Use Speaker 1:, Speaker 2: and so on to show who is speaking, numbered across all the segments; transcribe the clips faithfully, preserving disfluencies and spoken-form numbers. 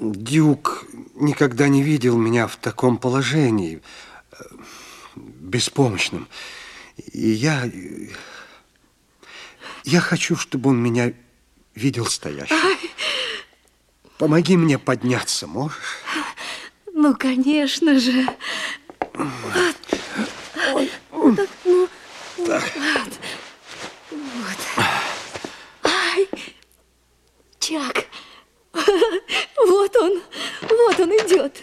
Speaker 1: Дюк никогда не видел меня в таком положении, беспомощным. И я... Я хочу, чтобы он меня видел стоящим. Ай. Помоги мне подняться, можешь?
Speaker 2: Ну, конечно же. Вот. Ой. Так, ну, так. Вот. Вот. Ай, Чак. Вот он, вот он идет.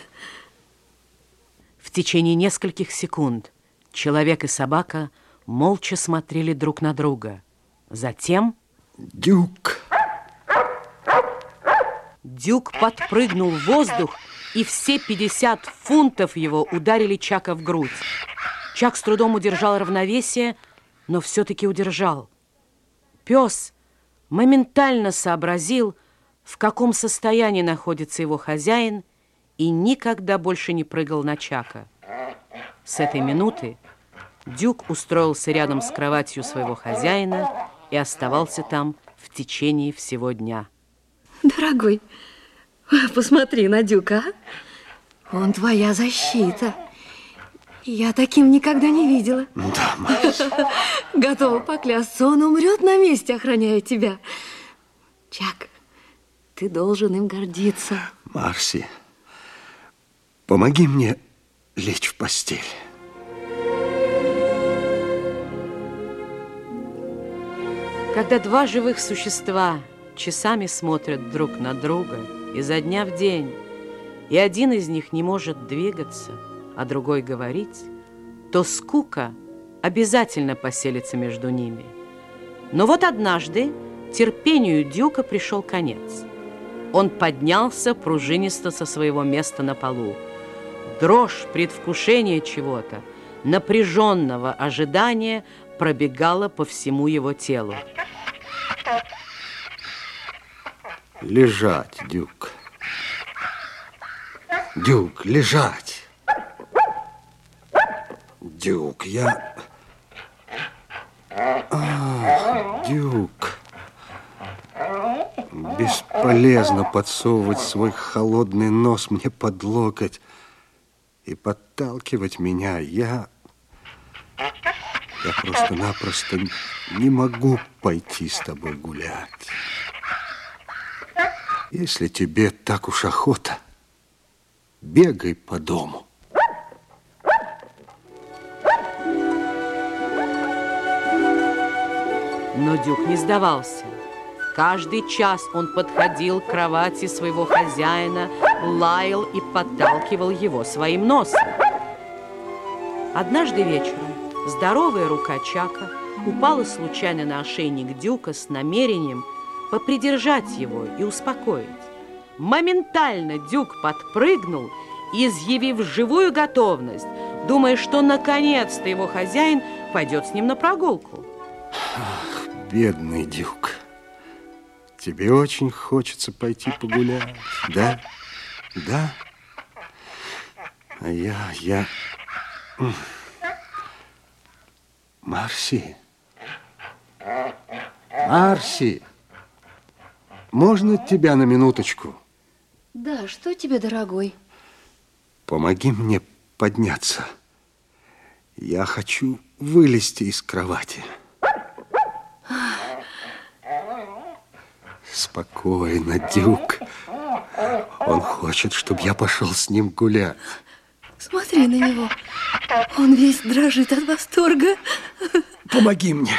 Speaker 3: В течение нескольких секунд человек и собака молча смотрели друг на друга. Затем...
Speaker 1: Дюк.
Speaker 3: Дюк подпрыгнул в воздух, и все пятьдесят фунтов его ударили Чака в грудь. Чак с трудом удержал равновесие, но все-таки удержал. Пес моментально сообразил, в каком состоянии находится его хозяин, и никогда больше не прыгал на Чака. С этой минуты Дюк устроился рядом с кроватью своего хозяина и оставался там в течение всего дня.
Speaker 2: Дорогой, посмотри на Дюка. Он твоя защита. Я таким никогда не видела.
Speaker 1: Да, Марси.
Speaker 2: Готова поклясться, он умрет на месте, охраняя тебя. Чак, ты должен им гордиться.
Speaker 1: Марси, помоги мне лечь в постель.
Speaker 3: Когда два живых существа часами смотрят друг на друга изо дня в день, и один из них не может двигаться, а другой говорить, то скука обязательно поселится между ними. Но вот однажды терпению Дюка пришел конец. Он поднялся пружинисто со своего места на полу. Дрожь предвкушения чего-то, напряженного ожидания пробегала по всему его телу.
Speaker 1: Лежать, Дюк. Дюк, лежать. Дюк, я... Ах, Дюк. Бесполезно подсовывать свой холодный нос мне под локоть и подталкивать меня. Я... Я просто-напросто не могу пойти с тобой гулять. Если тебе так уж охота, бегай по дому.
Speaker 3: Но Дюк не сдавался. Каждый час он подходил к кровати своего хозяина, лаял и подталкивал его своим носом. Однажды вечером здоровая рука Чака упала случайно на ошейник Дюка с намерением попридержать его и успокоить. Моментально Дюк подпрыгнул, изъявив живую готовность, думая, что наконец-то его хозяин пойдет с ним на прогулку.
Speaker 1: Ах, бедный Дюк. Тебе очень хочется пойти погулять, да? Да? А я, я... Марси. Марси. Можно тебя на минуточку?
Speaker 2: Да, что тебе, дорогой?
Speaker 1: Помоги мне подняться. Я хочу вылезти из кровати. Спокойно, Дюк. Он хочет, чтобы я пошел с ним гулять.
Speaker 2: Смотри на него. Он весь дрожит от восторга.
Speaker 1: Помоги мне.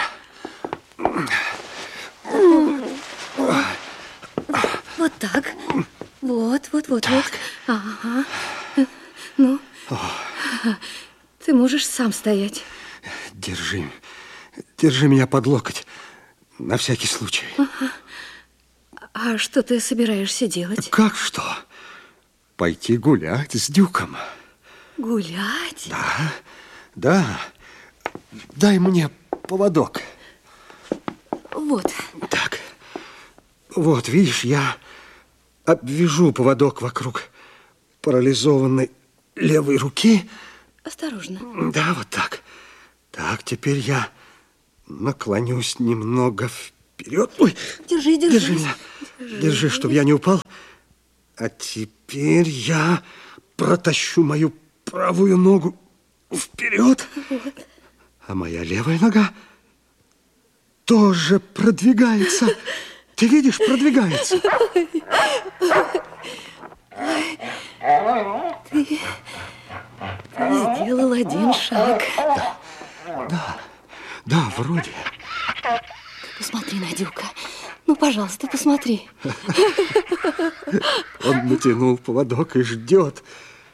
Speaker 2: Вот так. Вот, вот, вот, так. вот. Ага. Ну, О. Ты можешь сам стоять.
Speaker 1: Держи. Держи меня под локоть. На всякий случай.
Speaker 2: Ага. А что ты собираешься делать?
Speaker 1: Как что? Пойти гулять с Дюком.
Speaker 2: Гулять?
Speaker 1: Да, да. Дай мне поводок.
Speaker 2: Вот.
Speaker 1: Так. Вот, видишь, я обвяжу поводок вокруг парализованной левой руки.
Speaker 2: Осторожно.
Speaker 1: Да, вот так. Так, теперь я наклонюсь немного вперед. Ой,
Speaker 2: держи, держи.
Speaker 1: Держи меня. Держи, чтобы я не упал. А теперь я протащу мою правую ногу вперед,
Speaker 2: Вот.
Speaker 1: а моя левая нога тоже продвигается. Ты видишь, продвигается.
Speaker 2: Ты, ты сделал один шаг.
Speaker 1: Да, да, да, вроде.
Speaker 2: Посмотри на Дюка. Ну, пожалуйста, посмотри.
Speaker 1: Он натянул поводок и ждет.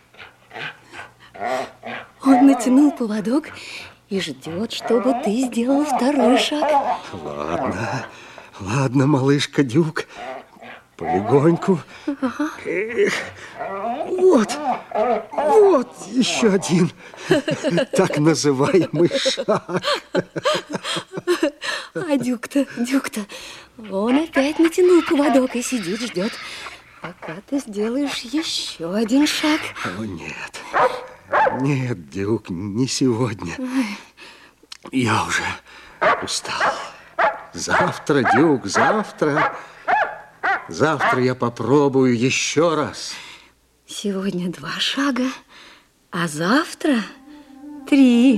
Speaker 2: Он натянул поводок и ждет, чтобы ты сделал второй шаг.
Speaker 1: Ладно, ладно, малышка Дюк. Полегоньку.
Speaker 2: Ага.
Speaker 1: Эх, вот, вот еще один так называемый шаг.
Speaker 2: А Дюк-то, Дюк-то, он опять натянул поводок и сидит, ждет, пока ты сделаешь еще один шаг.
Speaker 1: О, нет, нет, Дюк, не сегодня. Я уже устал. Завтра, Дюк, завтра... Завтра я попробую еще раз.
Speaker 2: Сегодня два шага, а завтра три.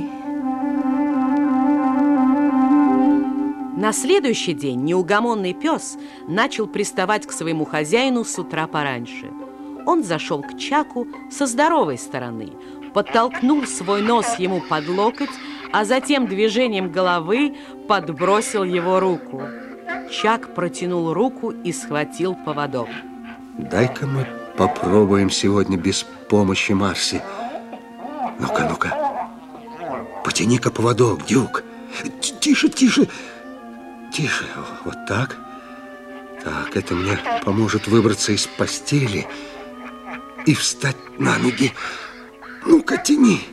Speaker 3: На следующий день неугомонный пес начал приставать к своему хозяину с утра пораньше. Он зашел к Чаку со здоровой стороны, подтолкнул свой нос ему под локоть, а затем движением головы подбросил его руку. Чак протянул руку и схватил поводок.
Speaker 1: Дай-ка мы попробуем сегодня без помощи Марси. Ну-ка, ну-ка. Потяни-ка поводок, Дюк. Тише, тише. Тише. Вот так. Так, это мне поможет выбраться из постели и встать на ноги. Ну-ка, тяни.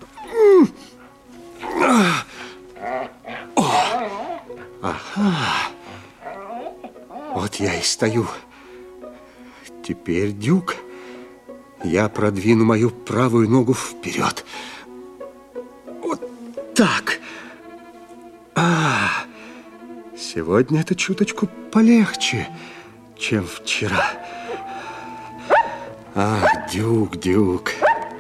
Speaker 1: Ага. Вот я и стою. Теперь, Дюк, я продвину мою правую ногу вперед. Вот так. А, сегодня это чуточку полегче, чем вчера. Ах, Дюк, Дюк.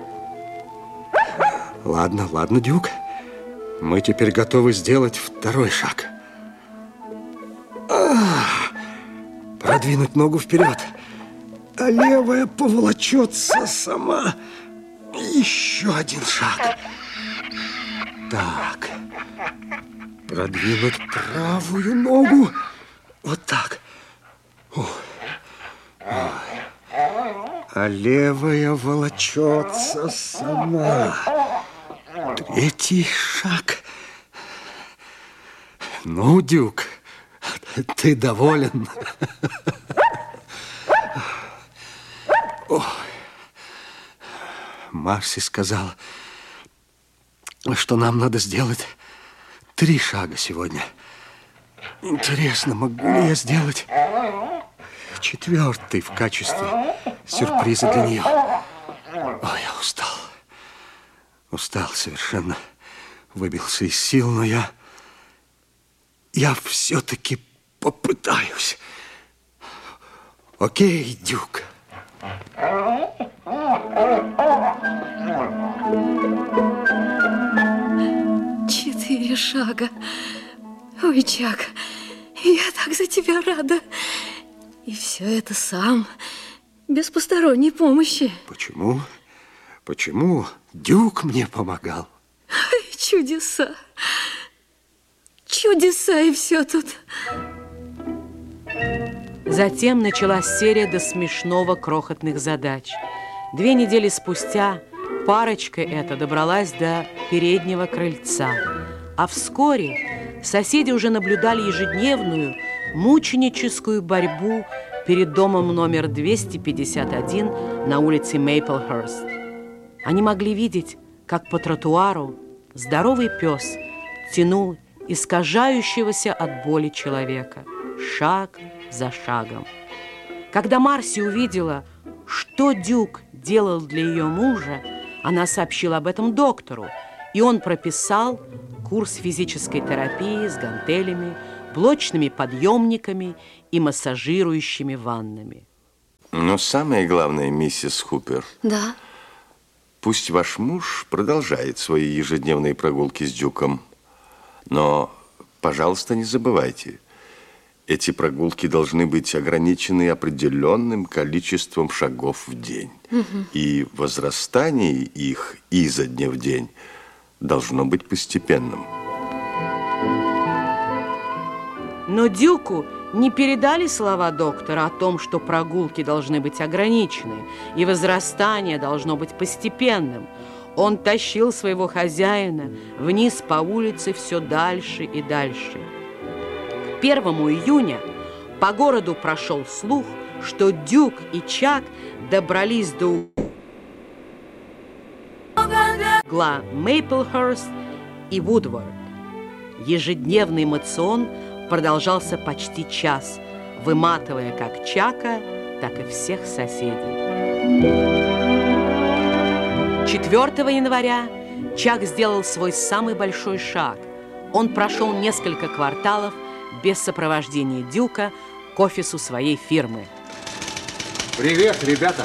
Speaker 1: Ладно, ладно, Дюк. Мы теперь готовы сделать второй шаг. Ах, продвинуть ногу вперед. А левая поволочется сама. Еще один шаг. Так. Продвинуть правую ногу. Вот так. Ой. Ой. А левая волочется сама. Третий шаг. Ну, Дюк, ты доволен? Ой. Марси сказал, что нам надо сделать три шага сегодня. Интересно, могу ли я сделать четвертый в качестве сюрприза для нее? Ой, я устал. Устал совершенно. Выбился из сил, но я... Я все-таки попытаюсь. Окей, Дюк.
Speaker 2: Четыре шага. Ой, Чак, я так за тебя рада. И все это сам, без посторонней помощи.
Speaker 1: Почему? Почему Дюк мне помогал?
Speaker 2: Ой, чудеса. Чудеса, и все тут.
Speaker 3: Затем началась серия до смешного крохотных задач. Две недели спустя парочка эта добралась до переднего крыльца. А вскоре соседи уже наблюдали ежедневную мученическую борьбу перед домом номер двести пятьдесят один на улице Мейплхерст. Они могли видеть, как по тротуару здоровый пес тянул искажающегося от боли человека, шаг за шагом. Когда Марси увидела, что Дюк делал для ее мужа, она сообщила об этом доктору, и он прописал курс физической терапии с гантелями, блочными подъемниками и массажирующими ваннами.
Speaker 4: Но самое главное, миссис Хупер.
Speaker 2: Да.
Speaker 4: Пусть ваш муж продолжает свои ежедневные прогулки с Дюком, но, пожалуйста, не забывайте, эти прогулки должны быть ограничены определенным количеством шагов в день. Угу. И возрастание их изо дня в день должно быть постепенным.
Speaker 3: Но Дюку не передали слова доктора о том, что прогулки должны быть ограничены и возрастание должно быть постепенным. Он тащил своего хозяина вниз по улице все дальше и дальше. К первому июня по городу прошел слух, что Дюк и Чак добрались до угла Мейплхерст и Вудвард. Ежедневный мацион продолжался почти час, выматывая как Чака, так и всех соседей. четвёртого января Чак сделал свой самый большой шаг. Он прошел несколько кварталов без сопровождения Дюка к офису своей фирмы.
Speaker 1: Привет, ребята!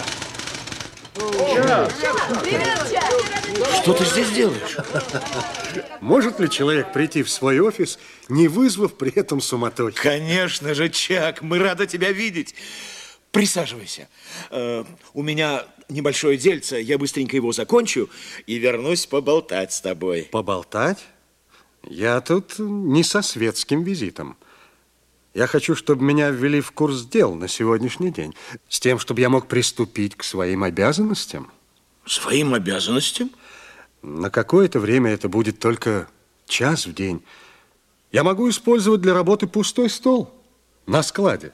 Speaker 5: Что ты здесь делаешь?
Speaker 1: Может ли человек прийти в свой офис, не вызвав при этом суматохи?
Speaker 5: Конечно же, Чак, мы рады тебя видеть. Присаживайся. Э, у меня небольшое дельце, я быстренько его закончу и вернусь поболтать с тобой.
Speaker 1: Поболтать? Я тут не со светским визитом. Я хочу, чтобы меня ввели в курс дел на сегодняшний день, с тем, чтобы я мог приступить к своим обязанностям.
Speaker 5: Своим обязанностям?
Speaker 1: На какое-то время это будет только час в день. Я могу использовать для работы пустой стол на складе.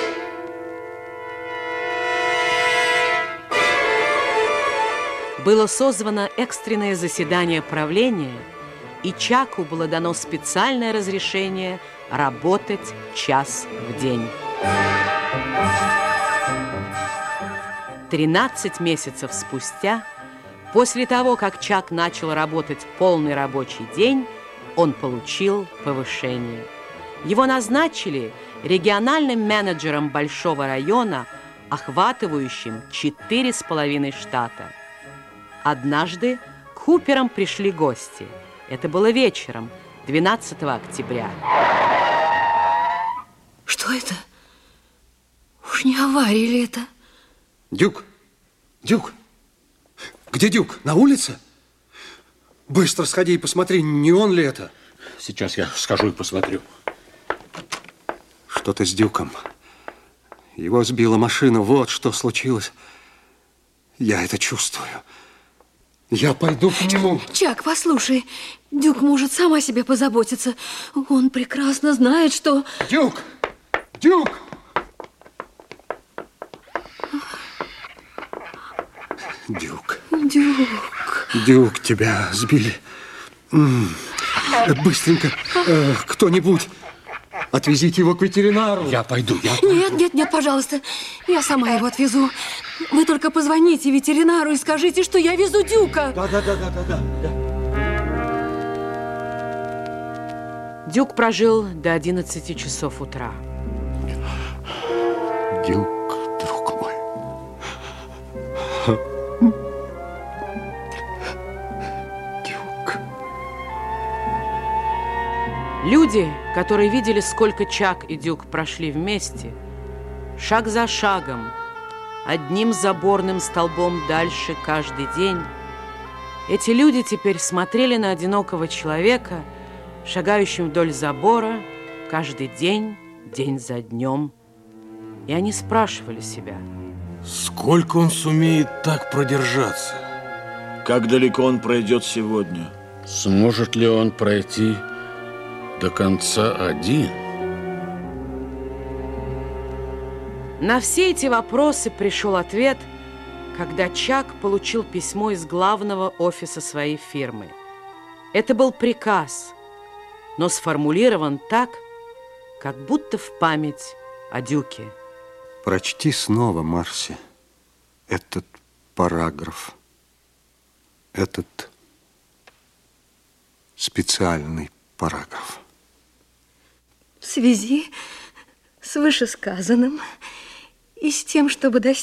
Speaker 3: Было созвано экстренное заседание правления, и Чаку было дано специальное разрешение работать час в день. тринадцать месяцев спустя, после того, как Чак начал работать полный рабочий день, он получил повышение. Его назначили региональным менеджером большого района, охватывающим четыре с половиной штата. Однажды к Хуперам пришли гости. Это было вечером, двенадцатого октября.
Speaker 2: Что это? Уж не авария ли это?
Speaker 1: Дюк, Дюк, где Дюк? На улице? Быстро сходи и посмотри, не он ли это?
Speaker 6: Сейчас я схожу и посмотрю.
Speaker 1: Что-то с Дюком. Его сбила машина, вот что случилось. Я это чувствую. Я пойду к нему.
Speaker 2: Чак, послушай, Дюк может сам о себе позаботиться. Он прекрасно знает, что...
Speaker 1: Дюк! Дюк! Дюк.
Speaker 2: Дюк.
Speaker 1: Дюк, тебя сбили. Быстренько, э, кто-нибудь, отвезите его к ветеринару.
Speaker 6: Я пойду. Я...
Speaker 2: Нет, нет, нет, пожалуйста. Я сама его отвезу. Вы только позвоните ветеринару и скажите, что я везу Дюка.
Speaker 1: Да, да, да, да, да, да.
Speaker 3: Дюк прожил до одиннадцати часов утра.
Speaker 1: Дюк, друг мой. Дюк.
Speaker 3: Люди, которые видели, сколько Чак и Дюк прошли вместе, шаг за шагом, одним заборным столбом дальше каждый день, эти люди теперь смотрели на одинокого человека, шагающим вдоль забора каждый день, день за днем. И они спрашивали себя:
Speaker 6: сколько он сумеет так продержаться?
Speaker 5: Как далеко он пройдет сегодня?
Speaker 7: Сможет ли он пройти до конца один?
Speaker 3: На все эти вопросы пришел ответ, когда Чак получил письмо из главного офиса своей фирмы. Это был приказ, но сформулирован так, как будто в память о Дюке.
Speaker 1: Прочти снова, Марси, этот параграф, этот специальный параграф.
Speaker 2: В связи с вышесказанным и с тем, чтобы достичь